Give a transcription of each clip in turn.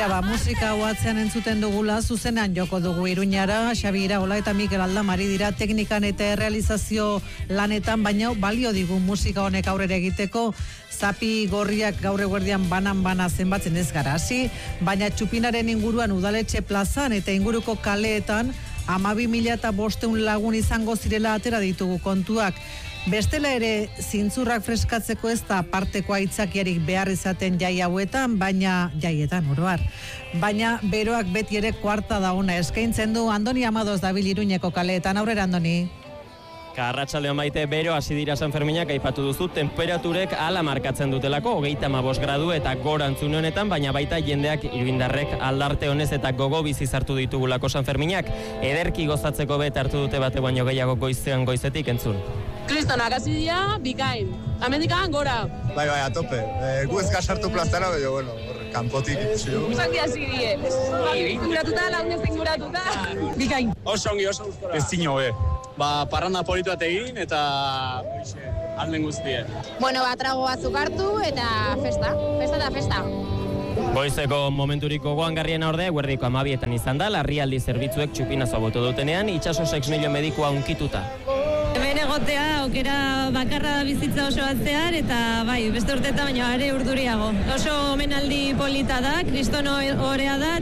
Musika hoatzean entzuten dugula, zuzenean joko dugu Iruñara, Xabi Iraola eta Mikel Aldamari dira teknikan eta realizazio lanetan, baina balio digu musika honek aurrera egiteko. Zapi gorriak gaur eguerdian banan-bana zenbatzen ez gara hasi, baina Txupinaren inguruan udaletxe plazan eta inguruko kaleetan 12.500 lagun izango zirela atera ditugu kontuak. Bestela ere, zintzurrak freskatzeko ez da parteko aitzakiarik behar izaten jai hauetan, jaietan oroar. Baina beroak beti ere kuarta da ona eskaintzen du. Andoni Amadoz dabil Iruñeko kaleetan, aurrera Andoni. Arratsaldeon Maite, bero hasi dira San Ferminak, aipatu duzu, temperaturek hala markatzen dutelako, 35 gradu eta gorantzun honetan, baina baita jendeak iruindarrek aldarte honez eta gogo bizi sartu ditugulako San Ferminak, ederki gozatzeko bet hartu dute bate baino gehiago goizetik entzun. Kristonak hasi dira, bikain. Amendikan gora. Bai, a tope. Gu ezka sartu plazara, baina, bueno, kanpotik ikusi dugu. Usangi hasi die. Inguratuta, lagunez inguratuta. Bikain. Oso ongi, oso gustora. Ez zino, parranda polituat egin eta alden guztien. Bueno, trago batzuk hartu eta festa. Goizeko momenturiko goangarrien orde, guerdiko 12etan izan da, larrialdi zerbitzuek Txupinazoa boto dutenean, itxaso 6 milio medikoa unkituta. Hemen egotea, aukera bakarra da bizitza oso batzean, eta bai, beste urtetan baina are urduriago. Oso omenaldi polita da, kristono orea da.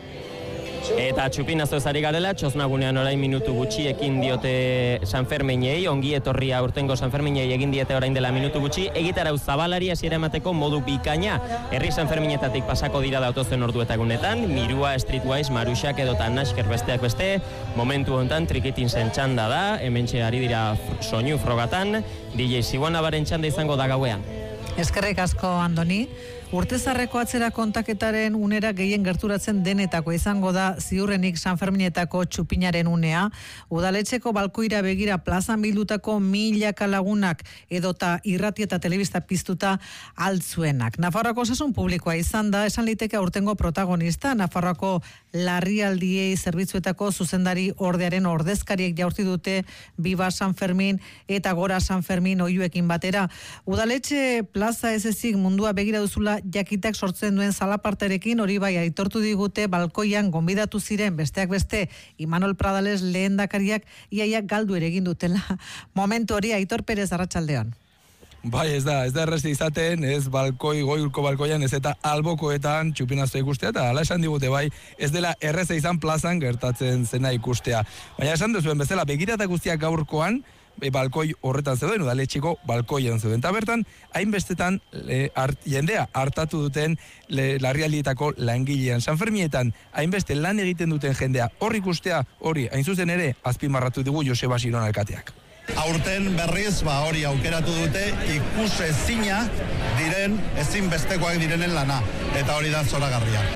Eta Txupinazo ezari garela, txosnagunean orain minutu gutxi ekin diote San Ferminei, ongi etorria urtengo San Ferminei egin diete orain dela minutu gutxi, egitarau zabalari hasiera emateko modu bikaina. Herri San Ferminetatik pasako dira datozen orduetagunetan, Mirua, Streetwise, Maruxak edota Nasker besteak beste, momentu hontan trikitin zen txanda da, hementxe ari dira soinu frogatan, DJ Sibonabaren txanda izango da gauean. Eskerrik asko Andoni. Urtezarreko atzera kontaketaren unera gehien gerturatzen denetako izango da ziurrenik San Ferminetako Txupinaren unea. Udaletxeko balkoira begira plazan bildutako milaka lagunak edota irrati eta telebista piztuta altzuenak. Nafarroako osasun publikoa izan da, esan liteke aurtengo protagonista, Nafarroako larrialdiei zerbitzuetako zuzendari ordearen ordezkariek jaurti dute Biba San Fermin eta Gora San Fermin oihuekin batera. Udaletxe plaza ez ezik mundua begira duzula jakitak sortzen duen zalapartarekin, hori bai aitortu digute balkoian gonbidatu ziren besteak beste Imanol Pradales lehendakariak iaia galdu ere egin dutela. Momentu hori, Aitor Perez, arratsaldeon. Bai, ez da errezi izaten, ez goiurko balkoian, ez eta albokoetan Txupinazoa ikustea, eta hala esan digute bai, ez dela erreza izan plazan gertatzen zena ikustea. Baina esan duzuen bezala, begirata guztiak gaurkoan, balkoi horretan zeuden, udaletxeko balkoian zeuden. Eta bertan, hainbestetan jendea hartatu duten larrialdietako langilean. San Ferminetan, hainbeste lan egiten duten jendea hor ikustea, hori, hain zuzen ere, azpimarratu digu Joseba Siron alkateak. Aurten berriz, hori aukeratu dute ikusezina diren, ezinbestekoak direnen lana. Eta hori da zoragarria.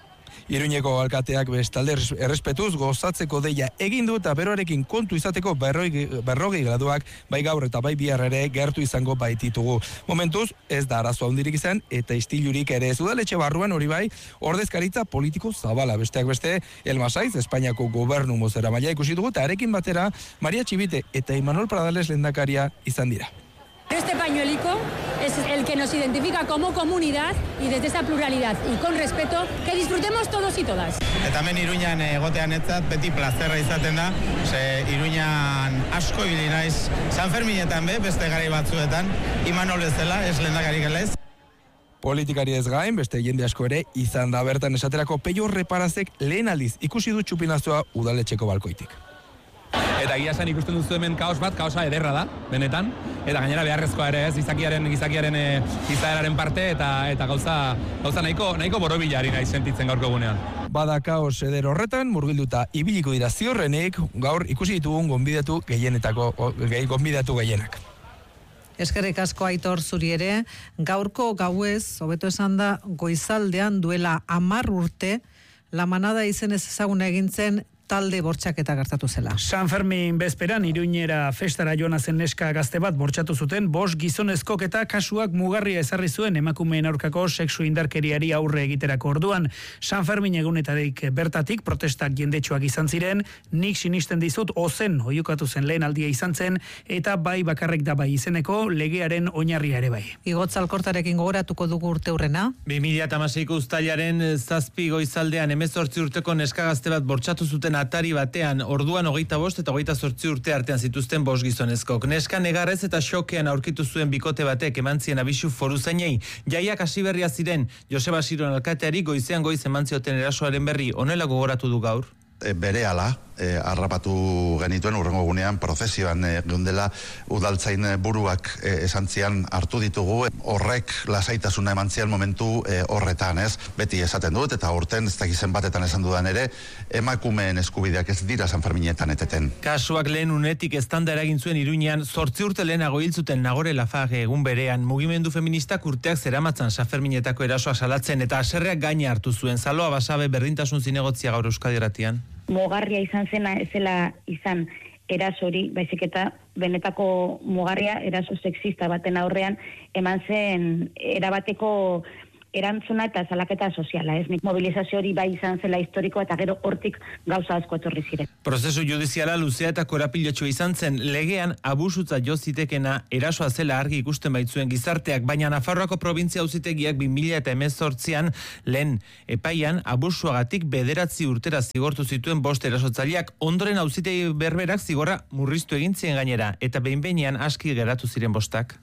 Iruñeko alkateak bestalde errespetuz gozatzeko deia egin du eta beroarekin kontu izateko 40 graduak bai gaur eta bai bihar ere gertu izango baititugu. Momentuz ez da arazo handirik izan eta istilurik ere ez. Udaletxe barruan hori bai ordezkaritza politiko zabala, besteak beste Elma Saiz, Espainiako gobernu bozeramailea ikusi dugu eta arekin batera Maria Txibite eta Imanol Pradales lehendakaria izan dira. Este pañuelico es el que nos identifica como comunidad y desde esa pluralidad y con respeto que disfrutemos todos y todas. Eta hemen Iruñan egotean etzat beti plazerra izaten da, Iruñan asko ibili naiz San Ferminetan beste garai batzuetan, Imanol bezala, ez lehendakari gelez. Politikari ez gain, beste jende asko ere izan da bertan esaterako Peio Reparazek lehen aldiz ikusi du Txupinazoa udaletxeko balkoitik. Eta egia esan ikusten duzu hemen kaosa ederra da, benetan, eta gainera beharrezkoa ere ez, gizakiaren izaeraren parte, eta gauza nahiko borobilari nahi sentitzen gaurko egunean. Bada kaos eder horretan, murgilduta ibiliko dira ziurrenik, gaur ikusi ditugun gonbidatu gehienak. Eskerrik asko Aitor zuri ere, gaurko gauez, hobeto esan da, goizaldean duela 10 urte, La Manada izenez ezaguna egin zen talde bortxaketa gertatu zela. San Fermin bezperan Iruñera festara joan zen neska gazte bat bortxatu zuten 5 gizonezkok eta kasuak mugarria ezarri zuen emakumeen aurkako sexu indarkeriari aurre egiterako orduan. San Fermin egunetarik bertatik protestak jendetsuak izan ziren, nik sinisten dizut ozen oiukatu zen lehen aldia izan zen eta bai bakarrek da bai izeneko legearen oinarria ere bai. Igotz Alkortarekin gogoratuko dugu urteurrena. 2016ko uztailaren 7 goizaldean 18 urteko neska gazte bat bortxatu zuten atari batean, orduan 25 eta 28 urte artean zituzten 5 gizonezkok. Neska negarrez eta xokean aurkitu zuen bikote batek eman zien abisu foruzainei. Jaiak hasi berria ziren, Joseba Siron alkateari goizean goiz eman zioten erasoaren berri, honela gogoratu du gaur. Berehala harrapatu genituen urrengo gunean prozesioan geundela udaltzain buruak esantzian hartu ditugu, horrek lasaitasuna emantzian momentu horretan, ez? Beti esaten dut eta urten ez dakizen batetan esan dudan ere, emakumeen eskubideak ez dira San Ferminetan eteten. Kasuak lehen unetik eztanda eragin zuen Iruñean, 8 urte lehenago hil zuten Nagore Lafage egun berean, mugimendu feministak urteak zeramatzan San Ferminetako erasoa salatzen eta haserreak gaina hartu zuen. Zaloa Basabe berdintasun zinegotzia gaur Euskadi Irratian. Mugarria izan zena ezela izan erasori, baizik eta benetako mugarria eraso sexista baten aurrean eman zen erabateko erantzuna eta salaketa soziala, ez? Nik mobilizazio hori bai izan zela historikoa eta gero hortik gauza asko etorri ziren. Prozesu judiziala luzea eta korapilotxua izan zen, legean abusutza jo zitekena erasoa zela argi ikusten baitzuen gizarteak, baina Nafarroako provintzia auzitegiak 2018an lehen epaian abusuagatik 9 urtera zigortu zituen 5 erasotzaileak, ondoren auzitegi berberak zigorra murriztu egin zien gainera, eta behin-behinean aski geratu ziren 5.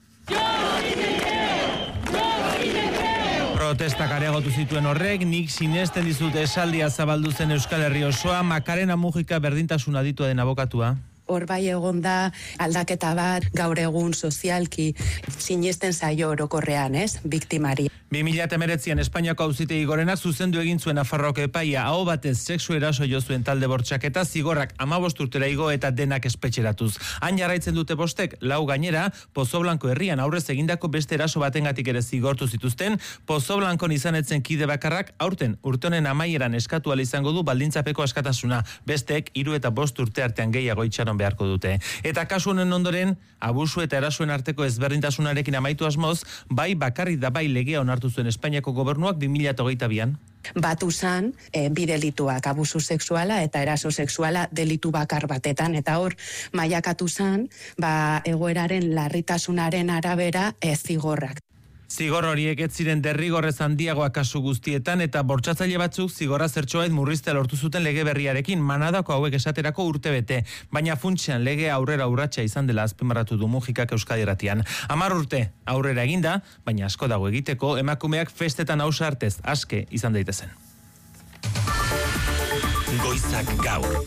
Protestak areagotu zituen horrek, nik sinesten dizut esaldia zabaldu zen Euskal Herri osoa, Makarena Mujika berdintasun aditua den abokatua. Hor bai egon da aldaketa bat gaur egun sozialki sinesten zaio orokorrean, ez? Biktimari. 2019an Espainiako auzitegi gorenak zuzendu egin zuen Nafarroako epaia, aho batez sexu eraso jo zuen talde bortxaketa, zigorrak 15 urtera igo eta denak espetxeratuz. Han jarraitzen dute 5, 4 gainera, Pozoblanko herrian aurrez egindako beste eraso batengatik ere zigortu zituzten, Pozoblankon izanetzen kide bakarrak aurten urte honen amaieran eskatu ahal izango du baldintzapeko askatasuna, besteek 3 eta 5 urte artean gehiago itxaron beharko dute. Eta kasu honen ondoren, abusu eta erasoen arteko ezberdintasunarekin amaitu asmoz, bai bakarrik da bai legea onartu zuen Espainiako gobernuak 2022an. Batu zan, bi delituak, abusu sexuala eta eraso sexuala delitu bakar batetan, eta hor mailakatu zan, egoeraren larritasunaren arabera zigorrak. Zigor horiek ez ziren derrigorrez handiagoa kasu guztietan eta bortxatzaile batzuk zigorra zertxoait murriztea lortu zuten lege berriarekin, manadako hauek esaterako urtebete, baina funtsean lege aurrera urratsa izan dela azpimarratu du Mujikak Euskadi Irratian. 10 urte aurrera eginda, baina asko dago egiteko, emakumeak festetan ausartez aske izan daitezen. Goizak gaur.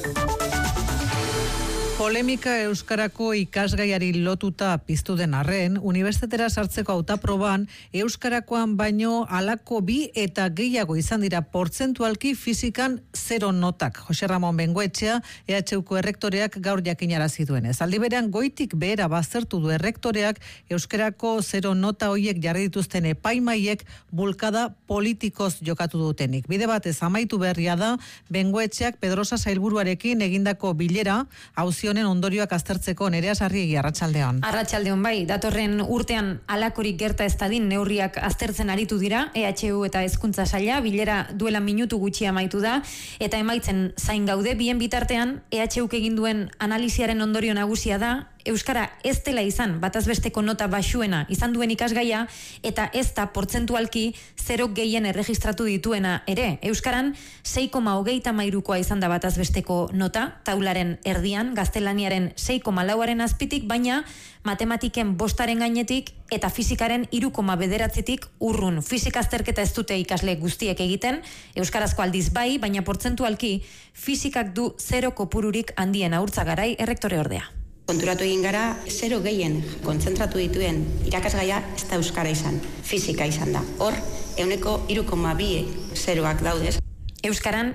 Polemika euskarako ikasgaiari lotuta piztu den arren, unibertsitatera sartzeko hautaproban euskarakoan baino halako 2 eta gehiago izan dira portzentualki fizikan 0 notak. Jose Ramon Bengoetxea, EHUko errektoreak gaur jakinarazi duenez. Aldi berean goitik behera baztertu du errektoreak euskarako 0 nota hoiek jarri dituzten epaimaiek bulkada politikoz jokatu dutenik. Bide batez amaitu berria da Bengoetxeak Pedrosa sailburuarekin egindako bilera honen ondorioak aztertzeko. Nerea Sarriegi, arratsaldeon. Arratsaldeon bai, datorren urtean alakorik gerta ez dadin neurriak aztertzen aritu dira, EHU eta Hezkuntza Saila bilera duela minutu gutxi amaitu da, eta emaitzen zain gaude, bien bitartean EHUk egin duen analisiaren ondorio nagusia da, euskara ez dela izan batazbesteko nota baxuena izan duen ikasgaia, eta ez da portzentualki 0 gehien erregistratu dituena ere. Euskaran 6,23koa izan da batazbesteko nota, taularen erdian, gaztelaniaren 6,4aren azpitik, baina matematiken 5aren gainetik eta fizikaren 3,9tik urrun. Fisika azterketa ez dute ikasle guztiek egiten, euskarazko aldiz bai, baina portzentualki fizikak du 0 kopururik handien Urtzagarai errektore ordea. Konturatu egin gara, 0 gehien kontzentratu dituen irakasgaia ez da euskara izan, fizika izan da. Hor, 3,2 zeroak daudez. Euskaran,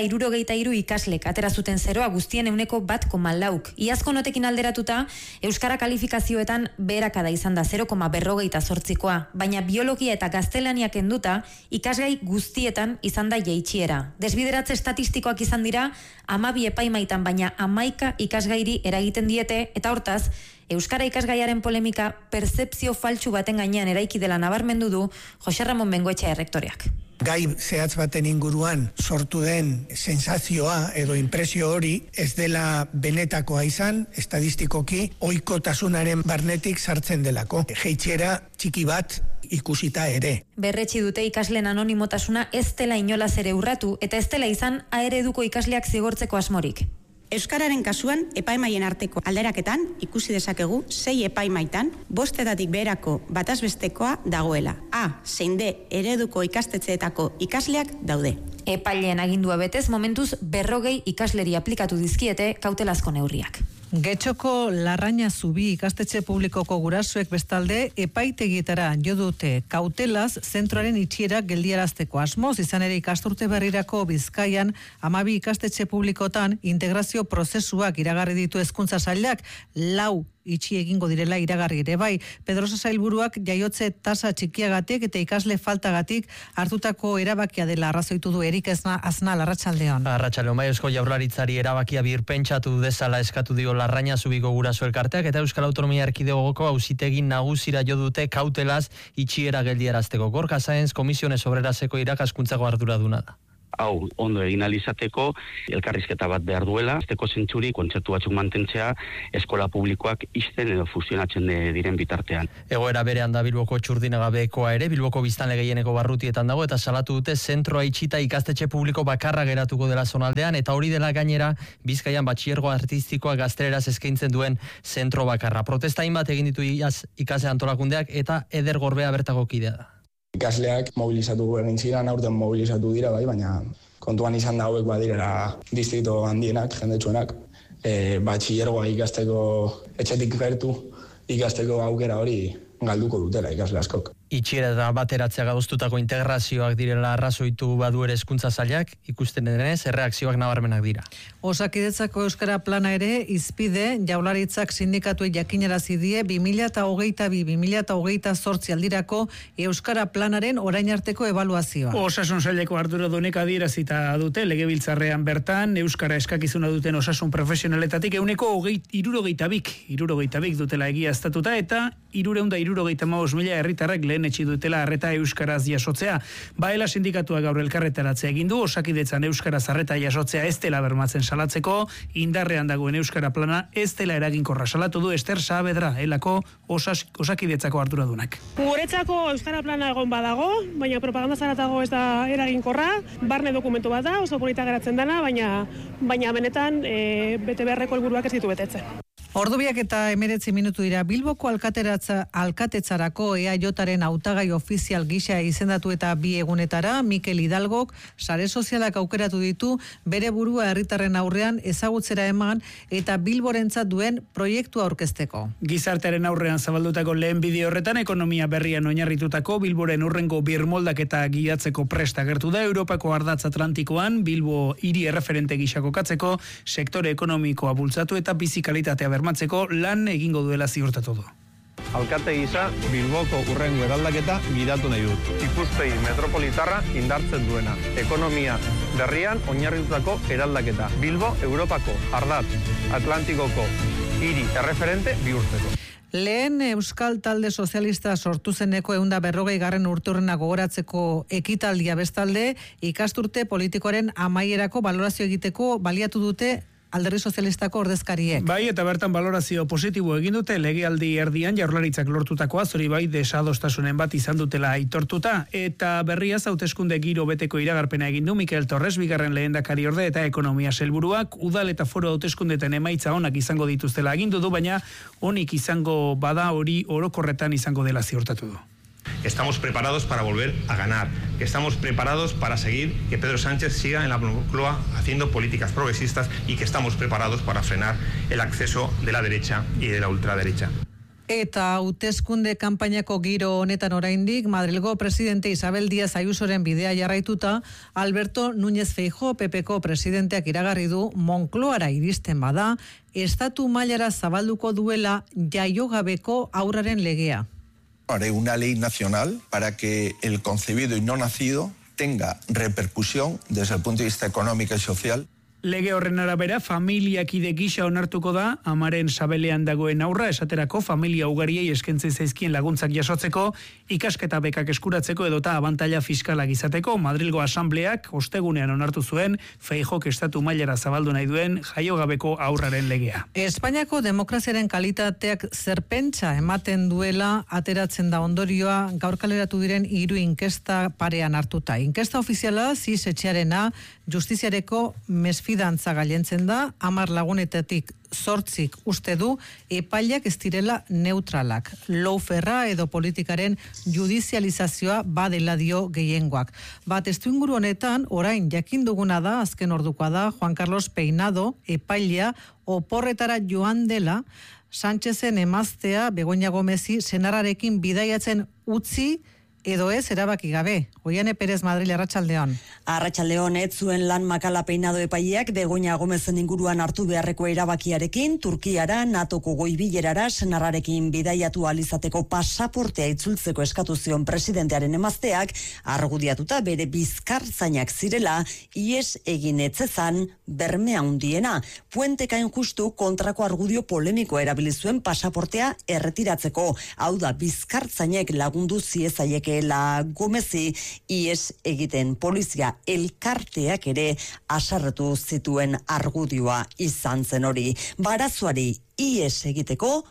163 ikaslek atera zuten zeroa guztien 1,4. Iazko notekin alderatuta, Euskara kalifikazioetan beherakada izan da 0,48koa, baina biologia eta gaztelania kenduta, ikasgai guztietan izan da jaitsiera. Desbideratze estatistikoak izan dira, 12 epaimaitan baina 11 ikasgairi eragiten diete, eta hortaz, Euskara ikasgaiaren polemika pertzepzio faltsu baten gainean eraiki dela nabarmendu du Jose Ramon Bengoetxea errektoreak. Gai zehatz baten inguruan sortu den sensazioa edo impresio hori ez dela benetakoa izan, estadistikoki ohikotasunaren barnetik sartzen delako. Jaitsiera txiki bat ikusita ere. Berretsi dute ikasleen anonimotasuna ez dela inolaz ere urratu eta ez dela izan A-ereduko ikasleak zigortzeko asmorik. Euskararen kasuan, epaimaien arteko alderaketan ikusi dezakegu 6 epaimaitan 5 beherako batazbestekoa dagoela. A, zein D, ereduko ikastetxeetako ikasleak daude. Epaileen agindua betez, momentuz 40 ikasleri aplikatu dizkiete kautelazko neurriak. Getxoko Larraña Zubi ikastetxe publikoko gurasoek bestalde epaitegietara jo dute kautelaz zentroaren itxiera geldiarazteko asmoz, izan ere ikasturte berrirako Bizkaian 12 ikastetxe publikotan integrazio prozesuak iragarri ditu hezkuntza sailak 4 itxi egingo direla iragarri ere bai. Pedrosa sailburuak jaiotze tasa txikiagatik eta ikasle faltagatik hartutako erabakia dela arrazoitu du Erik Aznal. Arratsaldeon. Arratsaldeon, bai, Eusko Jaurlaritzari erabakia birpentsatu dezala eskatu dio Larraña Zubiko guraso elkarteak eta Euskal Autonomia Erkidegoko auzitegi nagusira jo dute kautelaz itxiera geldiarazteko. Gorka Sáenz Komisiones Obreraseko irakaskuntzako arduraduna da. Hau, ondo egin alizateko, elkarrizketa bat behar duela, azteko zentsuri, kontzertu batzuk mantentzea, eskola publikoak izten edo fusionatzen diren bitartean. Egoera berean da Bilboko Txurdinagabekoa ere, Bilboko biztanle gehieneko barrutietan dago, eta salatu dute zentroa itxita ikastetxe publiko bakarra geratuko dela zonaldean, eta hori dela gainera, Bizkaian batxiergo artistikoa gazteleraz eskaintzen duen zentro bakarra. Protesta hainbat egin ditu ikasle antolakundeak, eta Eder Gorbea bertako kidea da. Ikasleak mobilizatu egin ziren, aurten mobilizatu dira, bai, baina kontuan izan da hauek badirela distrito handienak, jendetsuenak, batxillergoa ikasteko etxetik gertu ikasteko aukera hori galduko dutela ikasle askok. Itxiera eta bateratzea gadoztutako integrazioak direla arrazoitu badu ere hezkuntza sailak, ikusten denez, erreakzioak nabarmenak dira. Osakidetzako Euskara plana ere izpide, Jaurlaritzak sindikatuei jakinarazi die 2022-2028 aldirako Euskara planaren orain arteko ebaluazioa. Osasun saileko arduradunek adierazita dute legebiltzarrean bertan Euskara eskakizuna duten osasun profesionaletatik 162 dutela egiaztatuta eta 375.000 herritarrek etxi dutela arreta euskaraz jasotzea. Baela sindikatua gaur elkarretaratzea egin du, Osakidetzan euskaraz arreta jasotzea ez dela bermatzen salatzeko, indarrean dagoen euskara plana ez dela eraginkorra salatu du Ester Saavedra, elako Osakidetzako arduradunak. Guretzako euskara plana egon badago, baina propaganda zaratago ez da eraginkorra, barne dokumentu bat da, oso polita geratzen dana, baina benetan bete beharreko helburuak ez ditu betetzen. Ordubiak eta 19 minutu dira Bilboko alkatetzarako EAJaren hautagai ofizial gisa izendatu eta 2 egunetara Mikel Hidalgok sare sozialak aukeratu ditu bere burua herritarren aurrean ezagutzera eman eta Bilborentzat duen proiektua aurkezteko. Gizartearen aurrean zabaldutako lehen bideo horretan ekonomia berrian oinarritutako Bilboren urrengo birmoldaketa gidatzeko prest agertu da Europako ardatz Atlantikoan Bilbo hiri erreferente gisa kokatzeko sektore ekonomikoa bultzatu eta bizi kalitatea bermatzeko lan egingo duela ziurtatu du. Alkate gisa Bilboko urrengo eraldaketa gidatu nahi dut. Ikuspegi metropolitarra indartzen duena. Ekonomia berrian oinarritutako eraldaketa. Bilbo Europako ardatz Atlantikoko hiri erreferente bihurtzeko. Lehen Euskal Talde Sozialista sortu zeneko 140. urteurrena gogoratzeko ekitaldia bestalde, ikasturte politikoaren amaierako balorazio egiteko baliatu dute Alderdi Sozialistako ordezkariek. Bai, eta bertan balorazio positibo egin dute legealdi erdian Jaurlaritzak lortutakoa, zori bai desadostasunen bat izan dutela aitortuta, eta berriaz hauteskunde giro beteko iragarpena egin du Mikel Torres, bigarren lehendakari orde eta ekonomia sailburuak, udal eta foro hauteskundeten emaitza onak izango dituztela agindu du, baina onik izango bada hori orokorretan izango dela ziurtatu du. Estamos preparados para volver a ganar, que estamos preparados para seguir, que Pedro Sánchez siga en la Moncloa haciendo políticas progresistas y que estamos preparados para frenar el acceso de la derecha y de la ultraderecha. Eta hauteskunde kanpainako giro honetan oraindik Madrilgo presidente Isabel Díaz Ayusoren bidea jarraituta, Alberto Núñez Feijóo PPko presidenteak iragarri du Moncloara iristen bada, estatu mailara zabalduko duela jaiogabeko haurraren legea. Haré una ley nacional para que el concebido y no nacido tenga repercusión desde el punto de vista económico y social. Lege horren arabera, familiakide gisa onartuko da, amaren sabelean dagoen aurra, esaterako familia ugariei eskaintzen zaizkien laguntzak jasotzeko, ikasketa bekak eskuratzeko edota abantaila fiskalak izateko. Madrilgo asambleak ostegunean onartu zuen, Feijóok estatu mailara zabaldu nahi duen jaiogabeko aurraren legea. Espainiako demokraziaren kalitateak zerpentsa ematen duela ateratzen da ondorioa gaur kaleratu diren 3 inkesta parean hartuta. Inkesta ofiziala ZIS etxearena justiziareko mesfidantza gailentzen da, 10 lagunetatik 8 uste du epaileak ez direla neutralak. Lawfarera edo politikaren judizializazioa badela dio gehiengoak. Testuinguru honetan, orain jakin duguna da, azken ordukoa da, Juan Carlos Peinado epailea oporretara joan dela, Sánchezen emaztea Begoña Gomezi senarrarekin bidaiatzen utzi edo ez erabaki gabe. Oiane Perez, Madrid, Arratsaldeon. Arratsaldeon, ez zuen lan Makala Peinado epaileak Begoña Gomezen inguruan hartu beharreko erabakiarekin Turkiara, NATOko goi-bilerara senarrarekin bidaiatu alizateko pasaportea itzultzeko eskatu zion presidentearen emazteak, argudiatuta bere bizkartzainak zirela, ies egin etzezan berme handiena. Puenteka injustu kontrako argudio polemiko erabili zuen pasaportea erretiratzeko. Hau da, bizkartzainek lagundu ziezaiekeela Gomezi ies egiten. Polizia elkarteak ere asarretu zituen argudioa izan zen hori. Barazuari ies egiteko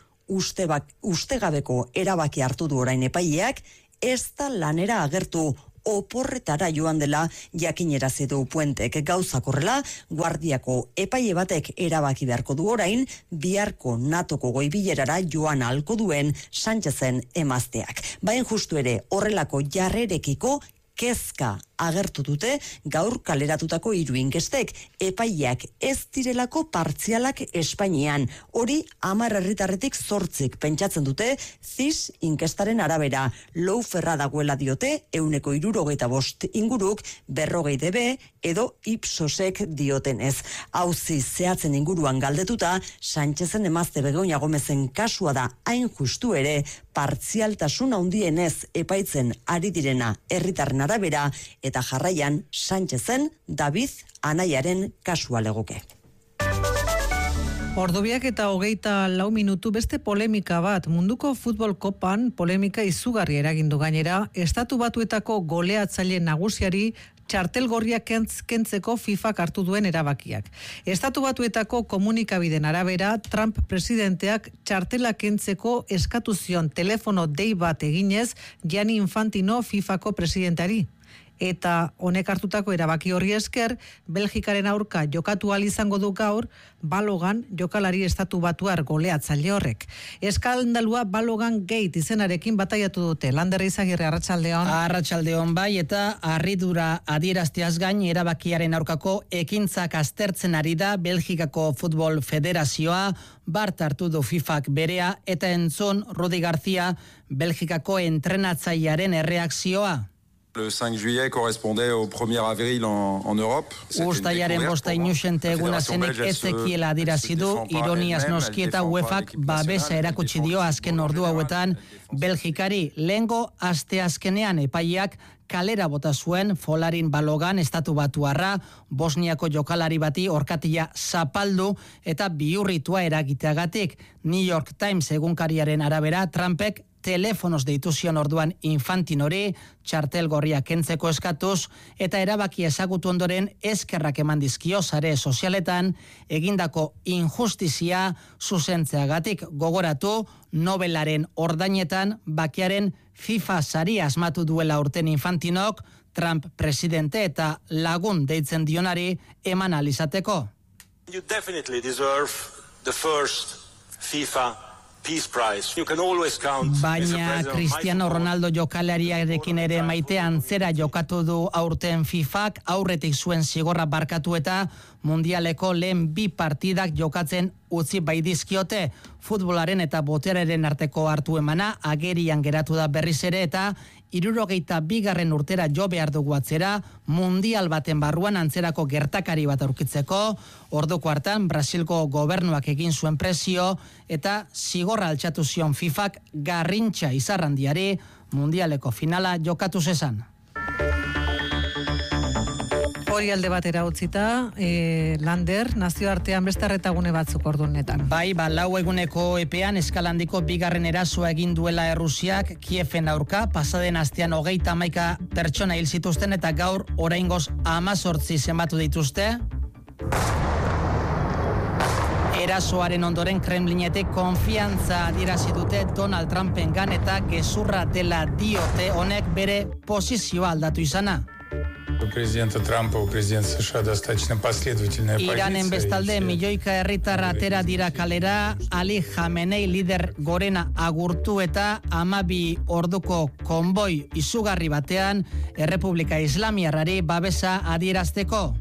ustegabeko erabaki hartu du orain epaileak, ez da lanera agertu, oporretara joan dela jakinerazi du Puentek. Gauzak horrela, Guardiako epaile batek erabaki beharko du orain, biharko NATOko goi-bilerara joan ahalko duen Sánchezen emazteak. Bain justu ere horrelako jarrerekiko kezka agertu dute gaur kaleratutako 3 inkestek, epaileak ez direlako partzialak Espainian. Hori 10 herritarretik 8 pentsatzen dute ZIS inkestaren arabera. Lawfarera dagoela diote 75 inguruk, 40 dB edo Ipsosek diotenez. Auzi zehatzen inguruan galdetuta, Sánchezen emazte Begoña Gomezen kasua da hain justu ere partzialtasun handienez epaitzen ari direna herritarren arabera, eta jarraian Sánchezen David anaiaren kasua legoke. Ordubiak eta 24 minutu beste polemika bat. Munduko futbol kopan polemika izugarri eragindu gainera, Estatu Batuetako goleatzaile nagusiari txartel gorria kentzeko FIFak hartu duen erabakiak. Estatu Batuetako komunikabideen arabera, Trump presidenteak txartela kentzeko eskatu zion telefono dei bat eginez Gianni Infantino FIFako presidenteari. Eta honek hartutako erabaki horri esker, Belgikaren aurka jokatu ahal izango du gaur Balogan jokalari Estatu Batuar goleatzaile horrek. Eskandalua Balogan Gate izenarekin bataiatu dute. Lander Izagirre, Arratsaldeon. Arratsaldeon bai, eta harridura adierazteaz gain erabakiaren aurkako ekintzak aztertzen ari da Belgikako Futbol Federazioa, bart hartu du FIFak berea, eta entzun Rudi Garcia Belgikako entrenatzailearen erreakzioa. Le 5 juillet correspondait au 1er avril en Europe. Uztailaren 5 inusente eguna zenek ezekiela adirazi du, ironiaz noski eta UEFak babesa erakutsi dio azken ordu hauetan Belgikari. Lehengo asteazkenean epaileak kalera bota zuen Folarin Balogan Estatu Batuarra, Bosniako jokalari bati orkatila zapaldu eta bihurritua eragiteagatik. New York Times egunkariaren arabera, Trumpek telefonos deitu zion orduan Infantinori, txartel gorria kentzeko eskatuz, eta erabaki ezagutu ondoren eskerrak eman dizkio sare sozialetan, egindako injustizia zuzentzeagatik. Gogoratu, Nobelaren ordainetan bakearen FIFA sari asmatu duela urten Infantinok, Trump presidente eta lagun deitzen dionari eman ahal izateko. You definitely deserve the first FIFA Baina Cristiano Ronaldo jokalariarekin ere maite antzera jokatu du aurten FIFAk, aurretik zuen zigorra barkatu eta mundialeko lehen 2 partidak jokatzen utzi bai dizkiote. Futbolaren eta boteraren arteko hartu emana agerian geratu da berriz ere eta 62. urtera jo behar dugu atzera, mundial baten barruan antzerako gertakari bat aurkitzeko. Orduko hartan Brasilko gobernuak egin zuen presio eta zigorra altxatu zion FIFAk Garrintxa Izarrandiari mundialeko finala jokatu zezan. Hori alde batera utzita, Lander, nazioartean beste arretagune batzuk ordunetan. Bai, 4 eguneko epean eskalandiko 2. erasoa egin duela Errusiak Kieven aurka, pasaden astean 31 pertsona hil zituzten eta gaur oraingoz 18 zenbatu dituzte. Erasoaren ondoren Kremlinetek konfiantza adierazi dute Donald Trumpengan eta gezurra dela diote honek bere posizioa aldatu izana. Iranen bestalde milioika herritar atera dira kalera, Ali Khamenei lider gorena agurtu eta 12 orduko konboi izugarri batean Errepublika Islamiarrari babesa adierazteko.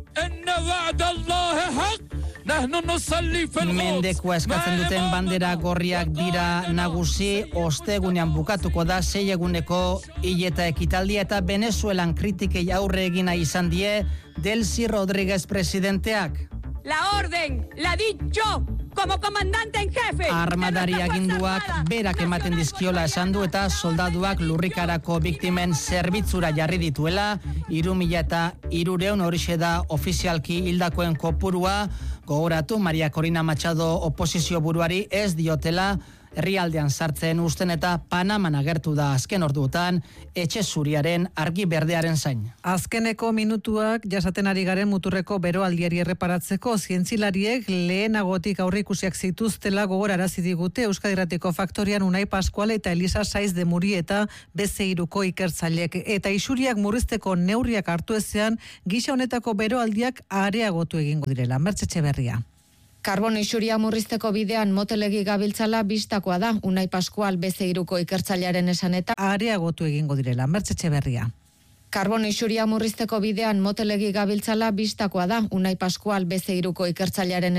Mendekua eskatzen duten bandera gorriak dira nagusi, ostegunean bukatuko da 6 eguneko hileta ekitaldia eta Venezuelan kritikei aurre egina izan die Delcy Rodríguez presidenteak. La orden, la dicho, como comandante en jefe. Armadari aginduak berak ematen dizkiola esan du eta soldaduak lurrikarako biktimen zerbitzura jarri dituela, 3.300 horixe da ofizialki hildakoen kopurua. Gogoratu Maria Corina Machado oposizio buruari ez diotela herrialdean sartzen usten eta Panaman agertu da azken orduotan etxe zuriaren argi berdearen zain. Azkeneko minutuak jasaten ari garen muturreko beroaldiari erreparatzeko zientzilariek lehenagotik aurreikusiak zituztela gogorarazi digute Euskadi Irratiko Faktorian Unai Pascual eta Elisa Saiz de Muri eta BC3ko ikertzaileek eta isuriak murrizteko neurriak hartu ezean gisa honetako beroaldiak areagotu egingo direla. Mertxe Etxeberria. Karbono isuria murrizteko bidean motelegi gabiltzala bistakoa da, Unai Pascual BC3ko ikertzailearen esaneta areagotu egingo direla. Mertxe Etxeberria. Karbono isuria murrizteko bidean motelegi gabiltzala bistakoa da, Unai Pascual BC3ko ikertzailearen